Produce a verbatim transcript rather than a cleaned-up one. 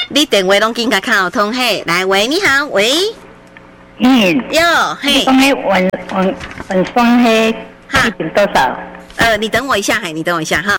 你电话拢紧甲卡通嘿，来喂，你好，喂， 嗯， 哟，嘿， 讲迄晚晚晚霜迄一瓶多少？ 呃，你等我一下，嘿，你等我一下哈。